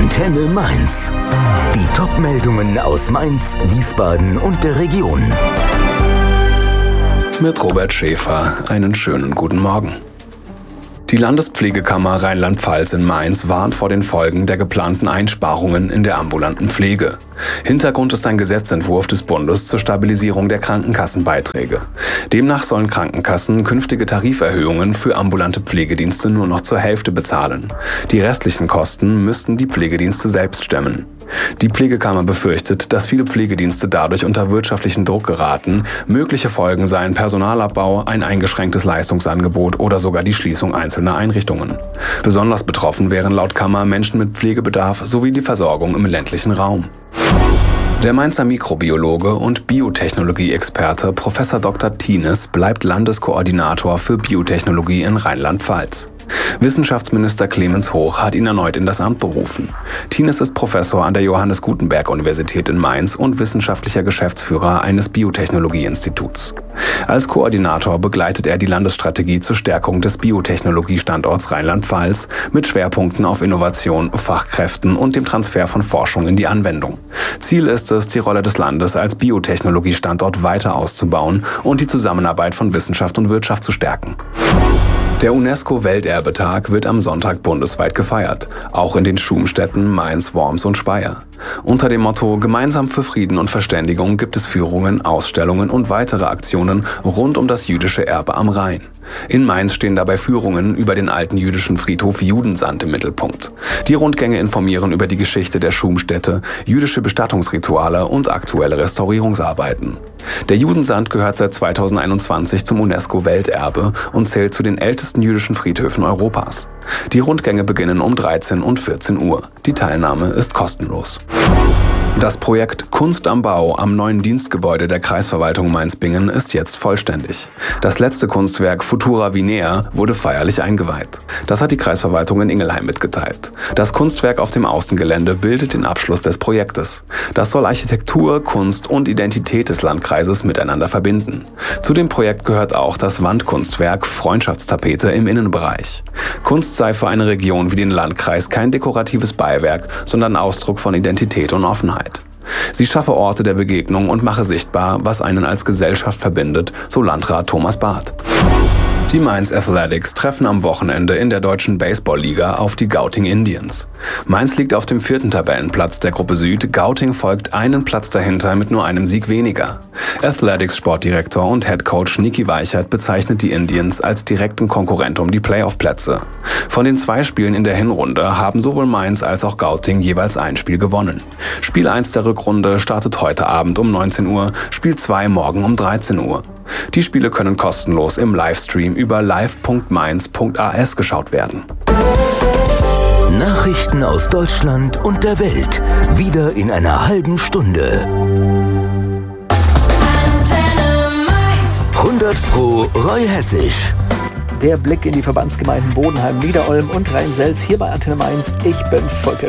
Antenne Mainz. Die Top-Meldungen aus Mainz, Wiesbaden und der Region. Mit Robert Schäfer einen schönen guten Morgen. Die Landespflegekammer Rheinland-Pfalz in Mainz warnt vor den Folgen der geplanten Einsparungen in der ambulanten Pflege. Hintergrund ist ein Gesetzentwurf des Bundes zur Stabilisierung der Krankenkassenbeiträge. Demnach sollen Krankenkassen künftige Tariferhöhungen für ambulante Pflegedienste nur noch zur Hälfte bezahlen. Die restlichen Kosten müssten die Pflegedienste selbst stemmen. Die Pflegekammer befürchtet, dass viele Pflegedienste dadurch unter wirtschaftlichen Druck geraten. Mögliche Folgen seien Personalabbau, ein eingeschränktes Leistungsangebot oder sogar die Schließung einzelner Einrichtungen. Besonders betroffen wären laut Kammer Menschen mit Pflegebedarf sowie die Versorgung im ländlichen Raum. Der Mainzer Mikrobiologe und Biotechnologie-Experte Prof. Dr. Tienes bleibt Landeskoordinator für Biotechnologie in Rheinland-Pfalz. Wissenschaftsminister Clemens Hoch hat ihn erneut in das Amt berufen. Tienes ist Professor an der Johannes Gutenberg-Universität in Mainz und wissenschaftlicher Geschäftsführer eines Biotechnologie-Instituts. Als Koordinator begleitet er die Landesstrategie zur Stärkung des Biotechnologie-Standorts Rheinland-Pfalz mit Schwerpunkten auf Innovation, Fachkräften und dem Transfer von Forschung in die Anwendung. Ziel ist es, die Rolle des Landes als Biotechnologie-Standort weiter auszubauen und die Zusammenarbeit von Wissenschaft und Wirtschaft zu stärken. Der UNESCO-Welterbetag wird am Sonntag bundesweit gefeiert, auch in den Schumstädten Mainz, Worms und Speyer. Unter dem Motto Gemeinsam für Frieden und Verständigung gibt es Führungen, Ausstellungen und weitere Aktionen rund um das jüdische Erbe am Rhein. In Mainz stehen dabei Führungen über den alten jüdischen Friedhof Judensand im Mittelpunkt. Die Rundgänge informieren über die Geschichte der Schumstätte, jüdische Bestattungsrituale und aktuelle Restaurierungsarbeiten. Der Judensand gehört seit 2021 zum UNESCO-Welterbe und zählt zu den ältesten jüdischen Friedhöfen Europas. Die Rundgänge beginnen um 13 und 14 Uhr. Die Teilnahme ist kostenlos. Das Projekt Kunst am Bau am neuen Dienstgebäude der Kreisverwaltung Mainz-Bingen ist jetzt vollständig. Das letzte Kunstwerk Futura Vinea wurde feierlich eingeweiht. Das hat die Kreisverwaltung in Ingelheim mitgeteilt. Das Kunstwerk auf dem Außengelände bildet den Abschluss des Projektes. Das soll Architektur, Kunst und Identität des Landkreises miteinander verbinden. Zu dem Projekt gehört auch das Wandkunstwerk Freundschaftstapete im Innenbereich. Kunst sei für eine Region wie den Landkreis kein dekoratives Beiwerk, sondern Ausdruck von Identität und Offenheit. Sie schaffe Orte der Begegnung und mache sichtbar, was einen als Gesellschaft verbindet, so Landrat Thomas Barth. Die Mainz Athletics treffen am Wochenende in der deutschen Baseball-Liga auf die Gauting Indians. Mainz liegt auf dem 4. Tabellenplatz der Gruppe Süd, Gauting folgt einen Platz dahinter mit nur einem Sieg weniger. Athletics-Sportdirektor und Headcoach Niki Weichert bezeichnet die Indians als direkten Konkurrent um die Playoff-Plätze. Von den 2 Spielen in der Hinrunde haben sowohl Mainz als auch Gauting jeweils ein Spiel gewonnen. Spiel 1 der Rückrunde startet heute Abend um 19 Uhr, Spiel 2 morgen um 13 Uhr. Die Spiele können kostenlos im Livestream über live.mainz.as geschaut werden. Nachrichten aus Deutschland und der Welt. Wieder in einer halben Stunde. 100% Roy Hessisch. Der Blick in die Verbandsgemeinden Bodenheim, Niederolm und Rhein-Selz hier bei Antenne Mainz. Ich bin Volker